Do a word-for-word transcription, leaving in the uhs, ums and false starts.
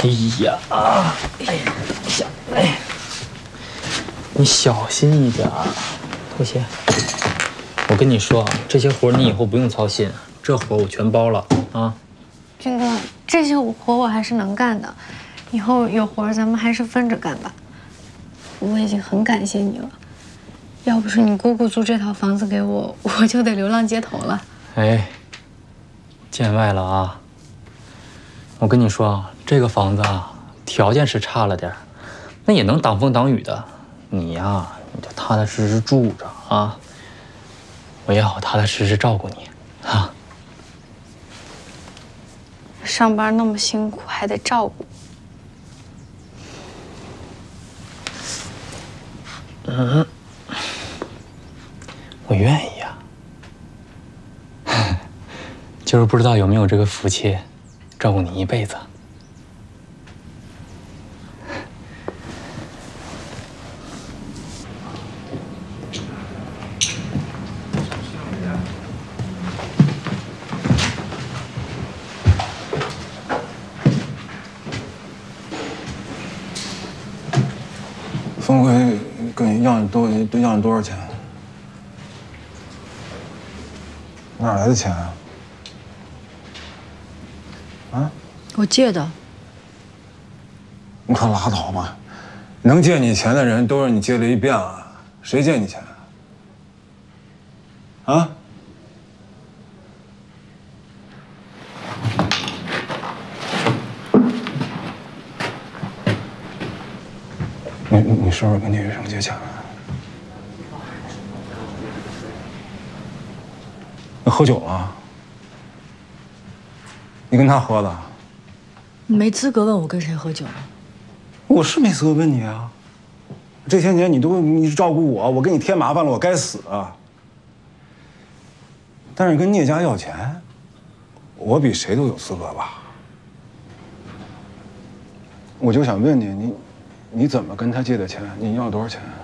哎呀啊！哎呀，小哎，你小心一点儿，拖鞋。我跟你说啊，这些活你以后不用操心，这活我全包了啊。 军哥，这些活我还是能干的，以后有活咱们还是分着干吧。我已经很感谢你了，要不是你姑姑租这套房子给我，我就得流浪街头了。哎， 见外了啊！我跟你说啊，这个房子啊，条件是差了点，那也能挡风挡雨的。你呀，你就踏踏实实住着啊，我也好踏踏实实照顾你啊。 上班那么辛苦，还得照顾。 嗯，我愿意呀，就是不知道有没有这个福气，照顾你一辈子。 峰辉跟你要你多都要你多少钱？哪来的钱啊？啊？ 我借的。 你可拉倒吧！能借你钱的人都让你借了一遍了，谁借你钱？啊？你你是不是跟聂雨生借钱了？你喝酒了？你跟他喝的？ 你没资格问我跟谁喝酒。 我是没资格问你啊。这些年你都一直照顾我，我给你添麻烦了，我该死啊。但是跟聂家要钱，我比谁都有资格吧？我就想问你，你你怎么跟他借的钱？你要多少钱？